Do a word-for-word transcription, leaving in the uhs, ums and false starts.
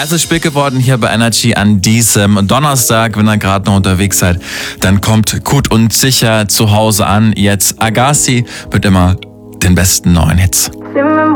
Es ist spät geworden hier bei Energy an diesem Donnerstag. Wenn ihr gerade noch unterwegs seid, dann kommt gut und sicher zu Hause an. Jetzt Agassi mit immer den besten neuen Hits.